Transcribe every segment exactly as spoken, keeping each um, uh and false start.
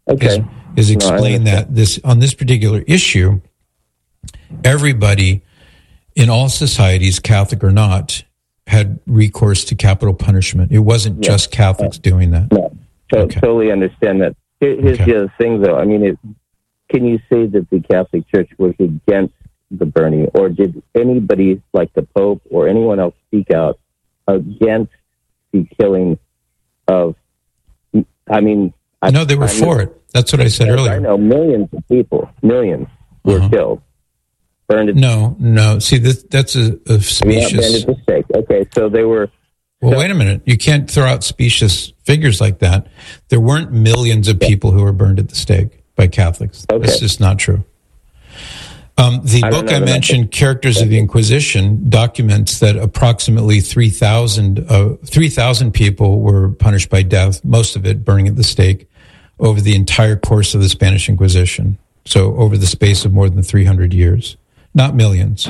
Okay. Is, is explain no, that this on this particular issue, everybody in all societies, Catholic or not, had recourse to capital punishment. It wasn't yeah. just Catholics yeah. doing that. No, to- okay. totally understand that. Here's okay. the other thing, though. I mean, it, can you say that the Catholic Church was against the burning, or did anybody like the Pope or anyone else speak out against the killing of, I mean... I, no, they were I for know, it. That's what I said earlier. I know millions of people, millions were uh-huh. killed. Burned at no, no. See, this, that's a, a specious... Yeah, burned at the stake. Okay, so they were... Well, so, wait a minute. You can't throw out specious figures like that. There weren't millions of people who were burned at the stake by Catholics. Okay. That's just not true. Um, the I book I mentioned, Characters of the Inquisition, documents that approximately three thousand uh, three thousand people were punished by death, most of it burning at the stake, over the entire course of the Spanish Inquisition. So over the space of more than three hundred years. Not millions.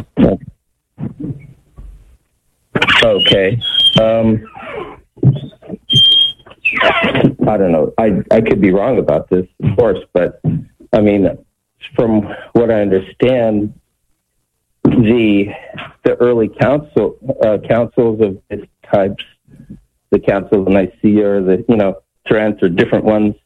Okay. Um, I don't know. I, I could be wrong about this, of course, but I mean... From what I understand, the the early council uh, councils of this types, the Council of Nicaea, or the you know Trent, or different ones,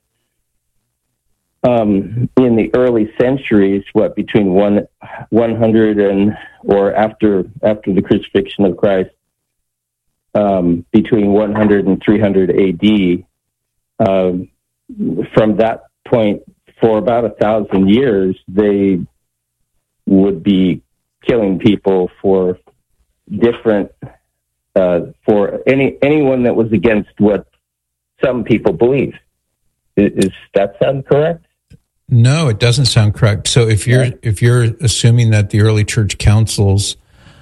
um, in the early centuries, what between one one hundred and or after after the crucifixion of Christ, um, between one hundred and three hundred A D. Um, from that point. For about a thousand years, they would be killing people for different, uh, for any anyone that was against what some people believe. Is, is that sound correct? No, it doesn't sound correct. So if you're yeah. if you're assuming that the early church councils,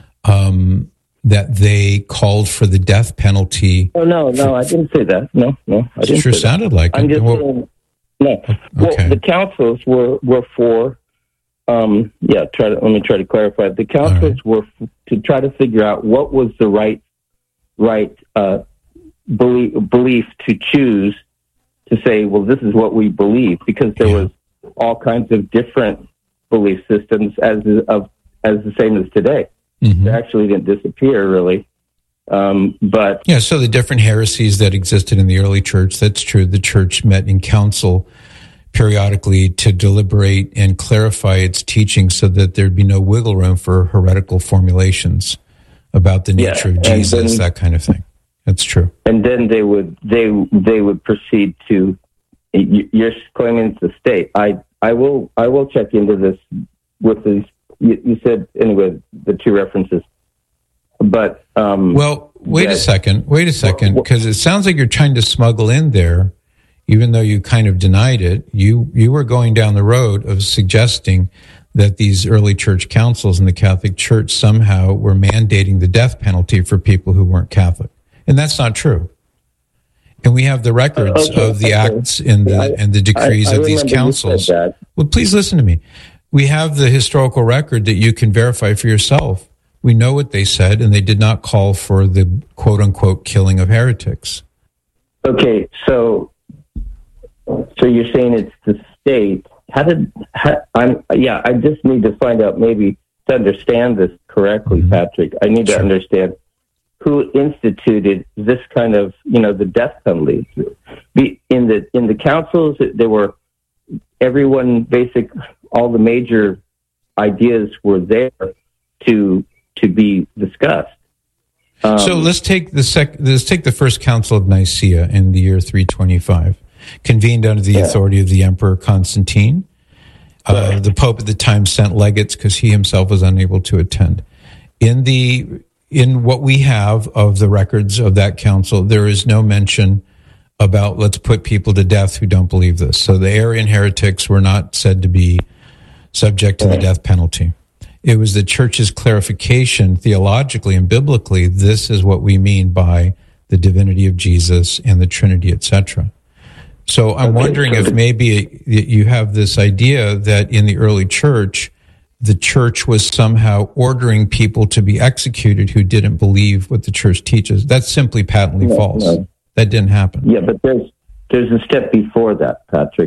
um, that they called for the death penalty. Oh no, no, I didn't say that. No, no, I didn't. It sure say sounded that. like I'm it. just Well, saying. No. Well, okay. the councils were, were for, um, yeah, try to, let me try to clarify. The councils right. were f- to try to figure out what was the right, right, uh, belief, belief to choose to say, well, this is what we believe, because there yeah. was all kinds of different belief systems as of, as the same as today. Mm-hmm. They actually didn't disappear, really. Um, but yeah, so the different heresies that existed in the early church, that's true. The church met in council periodically to deliberate and clarify its teaching so that there'd be no wiggle room for heretical formulations about the nature yeah, of Jesus, then, that kind of thing. That's true. And then they would they they would proceed to. You're claiming it's the state. I I will I will check into this with these. You, you said anyway the two references. But um, well, wait yeah. a second. Wait a second, because it sounds like you're trying to smuggle in there, even though you kind of denied it. You you were going down the road of suggesting that these early church councils in the Catholic Church somehow were mandating the death penalty for people who weren't Catholic, and that's not true. And we have the records okay, of the okay. acts and the I, and the decrees I, I of these councils. Well, please listen to me. We have the historical record that you can verify for yourself. We know what they said, and they did not call for the quote-unquote killing of heretics. Okay, so so you're saying it's the state. How did how, I'm? Yeah, I just need to find out maybe to understand this correctly, mm-hmm. Patrick. I need sure. to understand who instituted this kind of, you know, the death penalty. In the in the councils, there were everyone basic, all the major ideas were there to. to be discussed. Um, so let's take the sec- let's take the first Council of Nicaea in the year three twenty-five, convened under the yeah. authority of the Emperor Constantine. Uh, right. The Pope at the time sent legates because he himself was unable to attend. In the in what we have of the records of that council, there is no mention about let's put people to death who don't believe this. So the Arian heretics were not said to be subject to right. the death penalty. It was the church's clarification theologically and biblically, this is what we mean by the divinity of Jesus and the Trinity, et cetera. So I'm okay, wondering so if maybe you have this idea that in the early church, the church was somehow ordering people to be executed who didn't believe what the church teaches. That's simply patently no, false. No. That didn't happen. Yeah, but there's there's a step before that, Patrick.